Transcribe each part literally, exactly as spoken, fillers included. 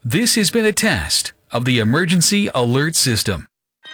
This has been a test of the Emergency Alert System.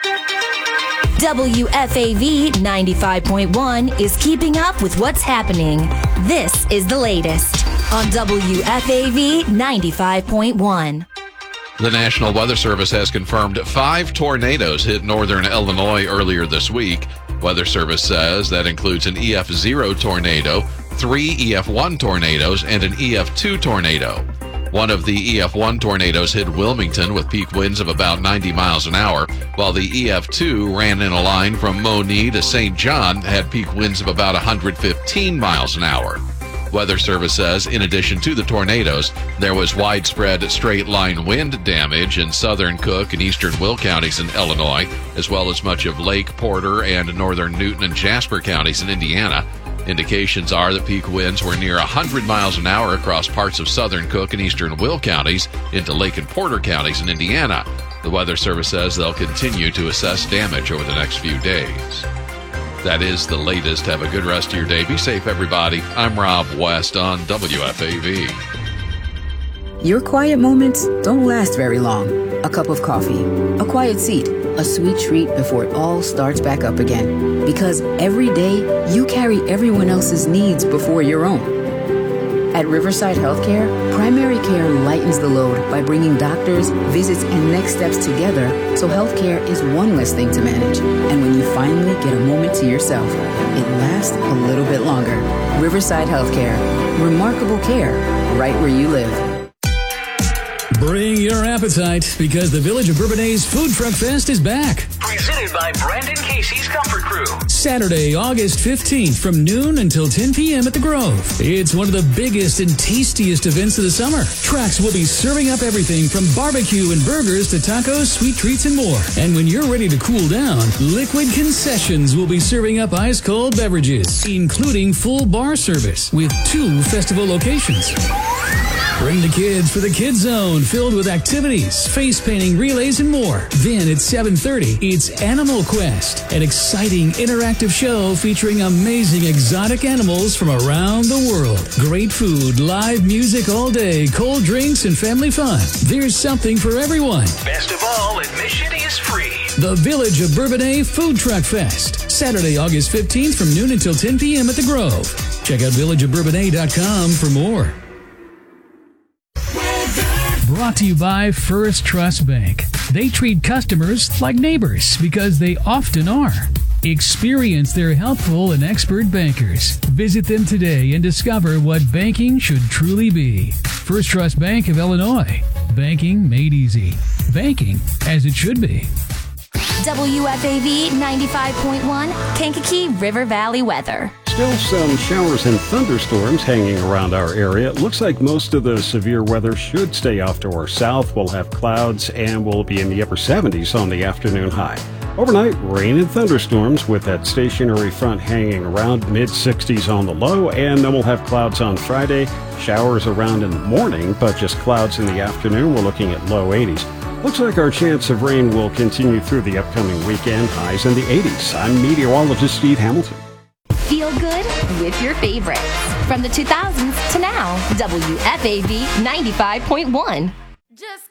W F A V ninety-five point one is keeping up with what's happening. This is the latest on W F A V ninety-five point one. The National Weather Service has confirmed five tornadoes hit northern Illinois earlier this week. Weather Service says that includes an E F zero tornado, three E F one tornadoes, and an E F two tornado. One of the E F one tornadoes hit Wilmington with peak winds of about ninety miles an hour, while the E F two ran in a line from Monee to Saint John, had peak winds of about one hundred fifteen miles an hour. Weather Service says in addition to the tornadoes, there was widespread straight-line wind damage in southern Cook and eastern Will counties in Illinois, as well as much of Lake, Porter, and northern Newton and Jasper counties in Indiana. Indications are that peak winds were near one hundred miles an hour across parts of southern Cook and eastern Will counties into Lake and Porter counties in Indiana. The Weather Service says they'll continue to assess damage over the next few days. That is the latest. Have a good rest of your day. Be safe, everybody. I'm Rob West on W F A V. Your quiet moments don't last very long. A cup of coffee, a quiet seat, a sweet treat before it all starts back up again. Because every day, you carry everyone else's needs before your own. At Riverside Healthcare, primary care lightens the load by bringing doctors, visits, and next steps together so healthcare is one less thing to manage. And when you finally get a moment to yourself, it lasts a little bit longer. Riverside Healthcare. Remarkable care right where you live. Bring your appetite because the Village of Bourbonnais Food Truck Fest is back. Presented by Brandon Casey's Comfort Crew. Saturday, August fifteenth from noon until ten p.m. at the Grove. It's one of the biggest and tastiest events of the summer. Trucks will be serving up everything from barbecue and burgers to tacos, sweet treats, and more. And when you're ready to cool down, Liquid Concessions will be serving up ice-cold beverages, including full bar service with two festival locations. Bring the kids for the Kids Zone, filled with activities, face painting, relays, and more. Then at seven thirty, it's Animal Quest, an exciting interactive show featuring amazing exotic animals from around the world. Great food, live music all day, cold drinks, and family fun. There's something for everyone. Best of all, admission is free. The Village of Bourbonnais Food Truck Fest, Saturday, August fifteenth from noon until ten p.m. at the Grove. Check out village of bourbonnais dot com for more. Brought to you by First Trust Bank. They treat customers like neighbors because they often are. Experience their helpful and expert bankers. Visit them today and discover what banking should truly be. First Trust Bank of Illinois. Banking made easy. Banking as it should be. W F A V ninety-five point one, Kankakee River Valley weather. Still some showers and thunderstorms hanging around our area. It looks like most of the severe weather should stay off to our south. We'll have clouds and we'll be in the upper seventies on the afternoon high. Overnight, rain and thunderstorms with that stationary front hanging around, mid sixties on the low, and then we'll have clouds on Friday. Showers around in the morning, but just clouds in the afternoon. We're looking at low eighties. Looks like our chance of rain will continue through the upcoming weekend. Highs in the eighties. I'm meteorologist Steve Hamilton. Feel good with your favorites. From the two thousands to now, W F A V ninety-five point one. Just